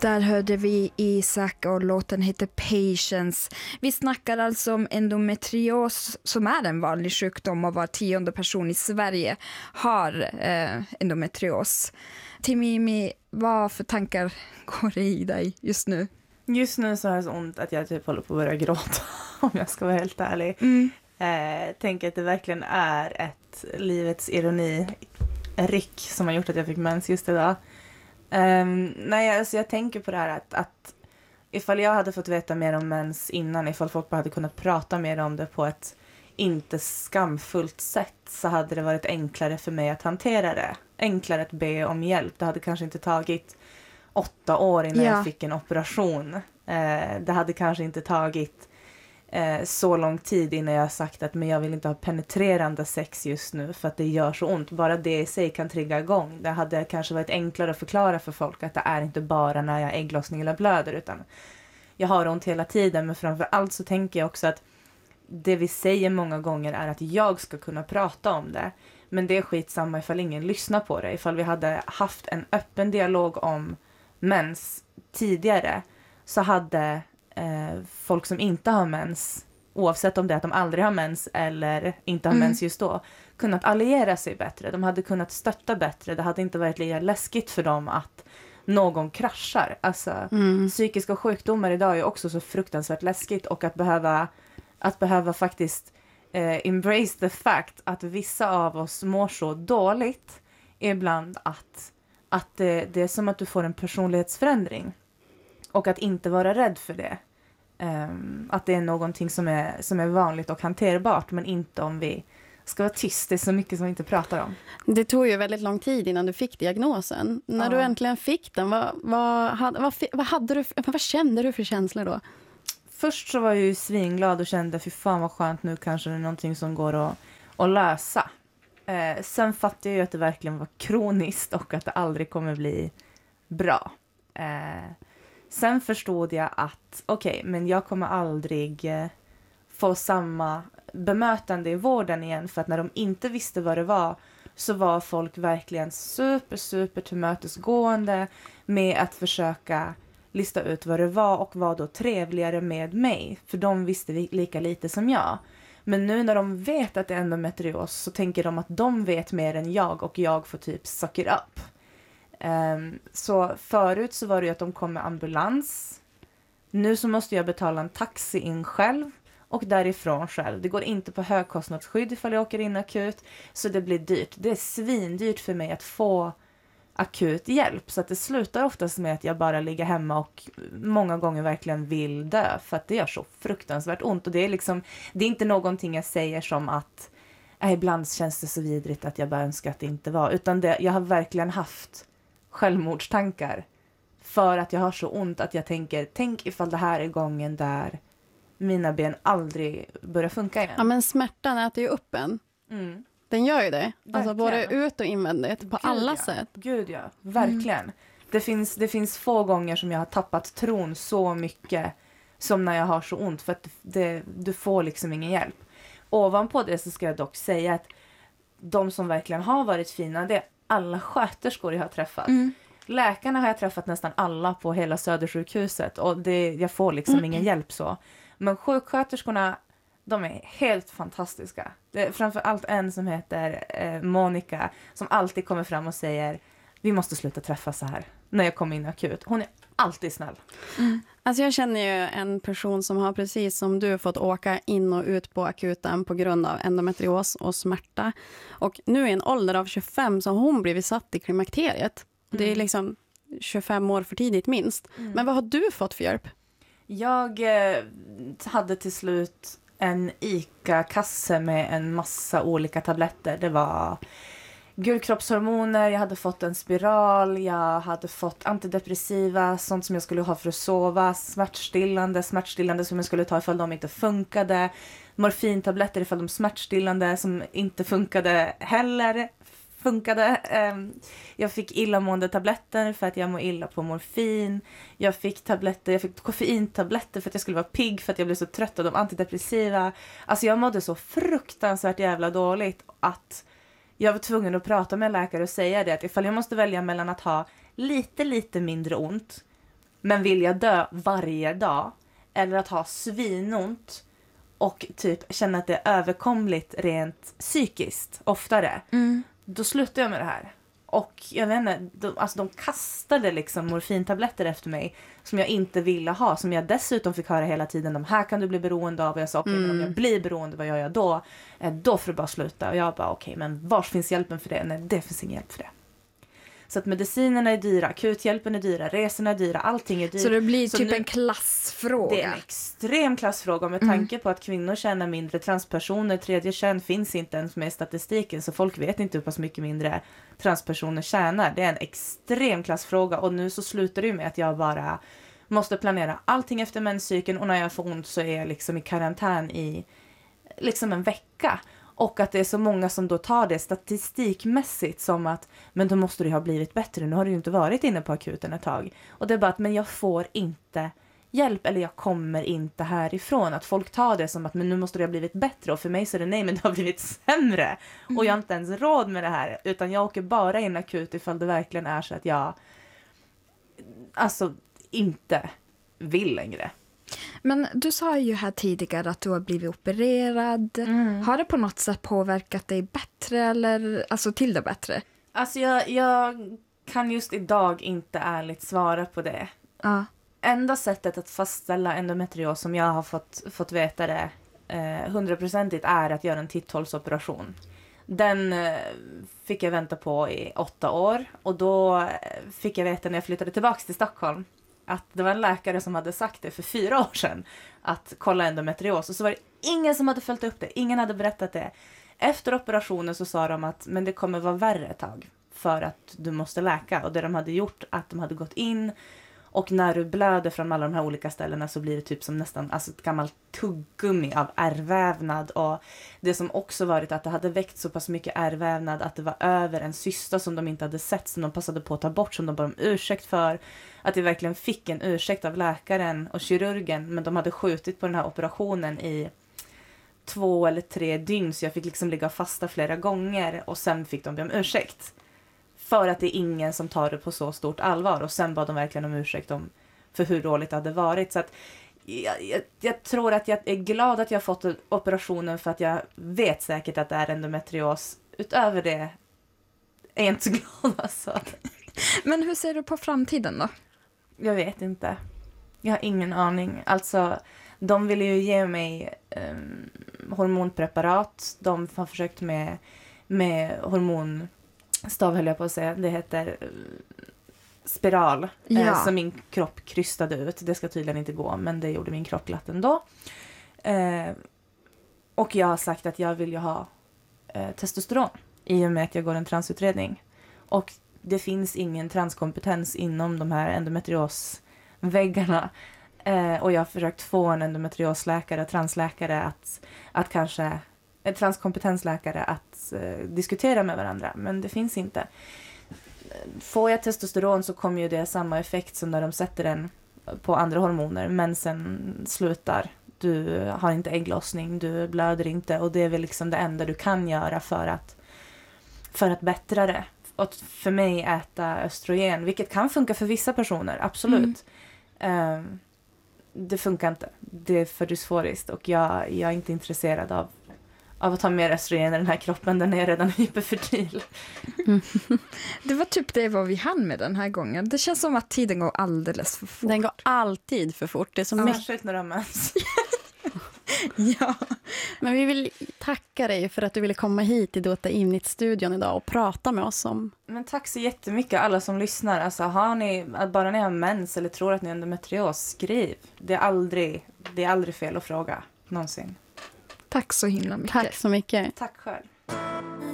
Där hörde vi Isak och låten heter Patience. Vi snackar alltså om endometrios som är en vanlig sjukdom och var 10:e person i Sverige har endometrios. Timimi, vad för tankar går det i dig just nu? Just nu så har jag så ont att jag typ håller på att börja gråta om jag ska vara helt ärlig. Tänker att det verkligen är ett livets ironi ryck som har gjort att jag fick mens just idag. Jag tänker på det här att ifall jag hade fått veta mer om mens innan, ifall folk bara hade kunnat prata mer om det på ett inte skamfullt sätt, så hade det varit enklare för mig att hantera det. Enklare att be om hjälp. Det hade kanske inte tagit 8 år innan jag fick en operation. Det hade kanske inte tagit så lång tid innan jag sagt att men jag vill inte ha penetrerande sex just nu för att det gör så ont. Bara det i sig kan trigga igång. Det hade kanske varit enklare att förklara för folk att det är inte bara när jag har ägglossning eller blöder, utan jag har ont hela tiden. Men framför allt så tänker jag också att det vi säger många gånger är att jag ska kunna prata om det. Men det är skitsamma ifall ingen lyssnar på det. Ifall vi hade haft en öppen dialog om mens tidigare, så hade folk som inte har mens, oavsett om det är att de aldrig har mens eller inte har mens just då, kunnat alliera sig bättre. De hade kunnat stötta bättre. Det hade inte varit lika läskigt för dem att någon kraschar. Alltså, psykiska sjukdomar idag är också så fruktansvärt läskigt, och att behöva faktiskt embrace the fact att vissa av oss mår så dåligt ibland att det är som att du får en personlighetsförändring. Och att inte vara rädd för det. Att det är någonting som är vanligt och hanterbart, men inte om vi ska vara tyst. Det är så mycket som vi inte pratar om. Det tog ju väldigt lång tid innan du fick diagnosen. När du äntligen fick den, vad kände du för känslor då? Först så var jag ju svinglad och kände, fy fan vad skönt, nu kanske det är någonting som går att lösa. Sen fattade jag ju att det verkligen var kroniskt och att det aldrig kommer bli bra. Sen förstod jag att men jag kommer aldrig få samma bemötande i vården igen, för att när de inte visste vad det var, så var folk verkligen super tillmötesgående med att försöka lista ut vad det var och var då trevligare med mig, för de visste lika lite som jag. Men nu när de vet att det är endometrios, så tänker de att de vet mer än jag, och jag får typ suck it up. Så förut så var det ju att de kom med ambulans. Nu så måste jag betala en taxi in själv och därifrån själv. Det går inte på högkostnadsskydd ifall jag åker in akut, så det blir dyrt. Det är svindyrt för mig att få akut hjälp, så att det slutar oftast med att jag bara ligger hemma och många gånger verkligen vill dö, för att det gör så fruktansvärt ont. Och det är inte någonting jag säger som att ibland känns det så vidrigt att jag bara önskar att det inte var, utan jag har verkligen haft självmordstankar för att jag har så ont att jag tänk ifall det här är gången där mina ben aldrig börjar funka igen. Ja, men smärtan äter ju upp en. Den gör ju det. Verkligen. Alltså både ut- och invändigt på alla sätt. Gud ja, verkligen. Det finns få gånger som jag har tappat tron så mycket som när jag har så ont, för att du får liksom ingen hjälp. Ovanpå det så ska jag dock säga att de som verkligen har varit fina, det är alla sköterskor jag har träffat. Läkarna har jag träffat nästan alla på hela Södersjukhuset, och jag får liksom ingen hjälp så. Men sjuksköterskorna, de är helt fantastiska. Det är framförallt en som heter Monica, som alltid kommer fram och säger, vi måste sluta träffas så här när jag kommer in akut. Hon är alltid snäll. Alltså jag känner ju en person som har precis som du fått åka in och ut på akuten på grund av endometrios och smärta. Och nu i en ålder av 25 så har hon blivit satt i klimakteriet. Det är liksom 25 år för tidigt minst. Men vad har du fått för hjälp? Jag hade till slut en ICA-kasse med en massa olika tabletter. Det var gulkroppshormoner, jag hade fått en spiral, jag hade fått antidepressiva, sånt som jag skulle ha för att sova, smärtstillande som jag skulle ta ifall de inte funkade, morfintabletter ifall de smärtstillande som inte funkade heller funkade. Jag fick illamående tabletter för att jag mår illa på morfin. Jag fick koffeintabletter för att jag skulle vara pigg, för att jag blev så trött av de antidepressiva. Alltså jag mådde så fruktansvärt jävla dåligt att jag var tvungen att prata med en läkare och säga det, att ifall jag måste välja mellan att ha lite mindre ont Men vill jag dö varje dag eller att ha svinont och typ känna att det är överkomligt rent psykiskt oftare, då slutar jag med det här. Och jag vet inte, de kastade liksom morfintabletter efter mig som jag inte ville ha, som jag dessutom fick höra hela tiden, de här kan du bli beroende av. Och jag sa okej, men om jag blir beroende, vad gör jag då? Då får du bara sluta. Och jag bara okej, men var finns hjälpen för det? Nej, det finns ingen hjälp för det. Så att medicinerna är dyra, akuthjälpen är dyra, resorna är dyra, allting är dyrt. Så det blir så typ nu, en klassfråga? Det är en extrem klassfråga med tanke på att kvinnor tjänar mindre, transpersoner, tredje kön finns inte ens med i statistiken, så folk vet inte hur pass mycket mindre transpersoner tjänar. Det är en extrem klassfråga och nu så slutar det med att jag bara måste planera allting efter menscykeln och när jag får ont så är jag liksom i karantän i liksom en vecka. Och att det är så många som då tar det statistikmässigt som att men då måste du ha blivit bättre. Nu har du ju inte varit inne på akuten ett tag. Och det är bara att men jag får inte hjälp eller jag kommer inte härifrån. Att folk tar det som att men nu måste du ha blivit bättre. Och för mig så är det nej, men du har blivit sämre. Och jag har inte ens råd med det här. Utan jag åker bara in akut ifall det verkligen är så att jag alltså inte vill längre. Men du sa ju här tidigare att du har blivit opererad. Har det på något sätt påverkat dig bättre eller alltså till det bättre? Alltså jag kan just idag inte ärligt svara på det. Ja. Enda sättet att fastställa endometrios som jag har fått veta det 100% är att göra en titthålsoperation. Den fick jag vänta på i 8 år och då fick jag veta när jag flyttade tillbaka till Stockholm att det var en läkare som hade sagt det för 4 år sedan att kolla endometrios och så var det ingen som hade följt upp det, ingen hade berättat det. Efter operationen så sa de att men det kommer vara värre ett tag för att du måste läka och det de hade gjort att de hade gått in och när du blöder från alla de här olika ställena så blir det typ som nästan alltså ett gammalt tuggummi av ärrvävnad och det som också varit att det hade väckt så pass mycket ärrvävnad att det var över en cysta som de inte hade sett som de passade på att ta bort som de bad om ursäkt för. Att de verkligen fick en ursäkt av läkaren och kirurgen men de hade skjutit på den här operationen i 2 eller 3 dygn så jag fick liksom ligga fasta flera gånger och sen fick de be om ursäkt. För att det är ingen som tar det på så stort allvar. Och sen bad de verkligen om ursäkt för hur dåligt det hade varit. Så att jag tror att jag är glad att jag har fått operationen för att jag vet säkert att det är endometrios. Utöver det är jag inte så glad alltså. Men hur ser du på framtiden då? Jag vet inte. Jag har ingen aning. Alltså, de ville ju ge mig hormonpreparat. De har försökt med hormonstav höll jag på att säga. Det heter spiral. Som min kropp krystade ut. Det ska tydligen inte gå, men det gjorde min kropp glatt ändå. Och jag har sagt att jag vill ju ha testosteron i och med att jag går en transutredning. Och det finns ingen transkompetens inom de här endometriosväggarna. Och jag har försökt få en endometriosläkare, transläkare att kanske en transkompetensläkare att diskutera med varandra. Men det finns inte. Får jag testosteron så kommer ju det samma effekt som när de sätter den på andra hormoner. Men sen slutar. Du har inte ägglossning, du blöder inte. Och det är väl liksom det enda du kan göra för att bättra det. Och för mig äta östrogen, vilket kan funka för vissa personer, absolut. Det funkar inte. Det är för dysforiskt och jag är inte intresserad av att ta mer östrogen i den här kroppen. Den är redan hyperfertil. Det var typ det vad vi hann med den här gången. Det känns som att tiden går alldeles för fort. Den går alltid för fort. Det är så särskilt när de mens. Ja. Men vi vill tacka dig för att du ville komma hit till Dota Imnit-studion idag och prata med oss om... Men tack så jättemycket alla som lyssnar. Alltså har ni, bara ni har mens eller tror att ni har endometrios, skriv. Det är aldrig fel att fråga. Någonsin. Tack så himla mycket. Tack så mycket. Tack själv.